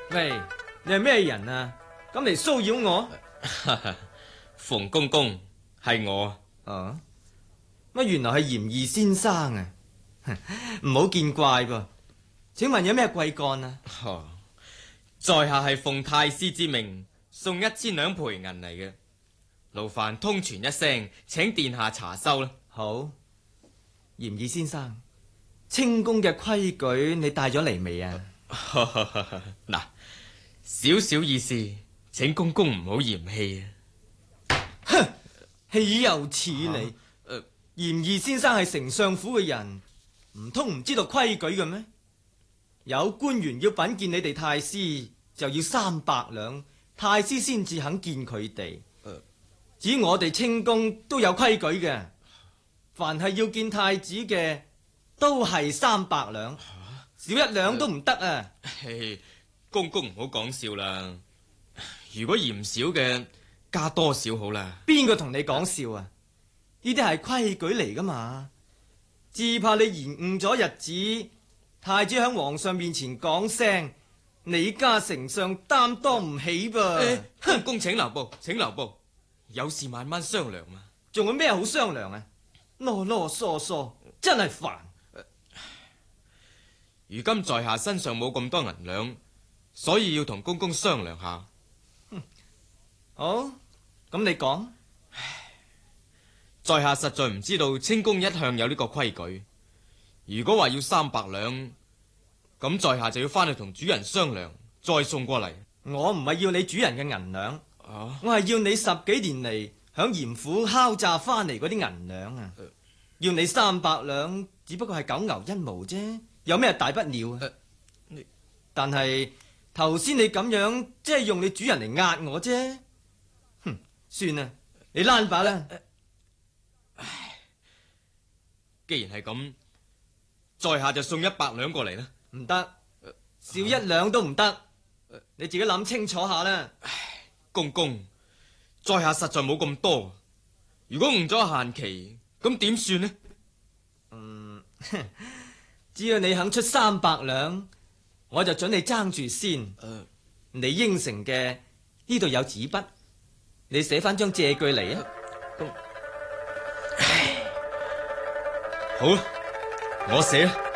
喂，你係咩人啊？咁嚟騷擾我？ 馮公公，係我。 哦，乜原來係嚴二先生啊？唔好見怪噃。請問有咩貴幹啊？ 在下係奉太師之命送1000兩賠銀嚟嘅，勞煩通傳一聲，請殿下查收啦。 好，嚴二先生，清宮嘅規矩你帶咗嚟未啊？ 嗱，少少意思，請公公唔好嫌棄啊。 哼，豈有此理！嚴二先生係丞相府嘅人，唔通唔知道規矩嘅咩？有官員要稟見你哋太師，就要300兩，太師先至肯見佢哋。至於我哋清宮都有規矩嘅，凡係要見太子嘅，都係300兩，少1兩都唔得啊！ 公公唔好講笑啦，如果嫌少嘅，加多少好啦？ 邊個同你講笑啊？呢啲係規矩嚟噶嘛，只怕你延誤咗日子。太子喺皇上面前講聲，你家丞相擔當唔起噃。 公公請留步，請留步，有事慢慢商量嘛。 仲有咩好商量啊？囉囉嗦嗦，真係煩。 如今在下身上冇咁多銀兩，所以要同公公商量下。 好，咁你講。 在下實在唔知道清宮一向有呢個規矩。如果話要300兩，咁在下就要翻去同主人商量，再送過嚟。 我唔係要你主人嘅銀兩，我係要你10幾年嚟響嚴府敲詐翻嚟嗰啲銀兩啊！要你300兩，只不過係9牛1毛啫，有咩大不了啊？但係頭先你咁樣，即係用你主人嚟壓我啫。哼，算啦，你躝吧啦。 既然係咁，在下就送100兩過嚟啦。 唔得，少1兩都唔得，你自己諗清楚下啦。 公公，在下實在冇咁多，如果誤咗限期，咁點算呢？ 只要你肯出300兩，我就准你爭住先。你應承嘅呢度有紙筆，你寫翻張借據嚟啊。 好，我寫。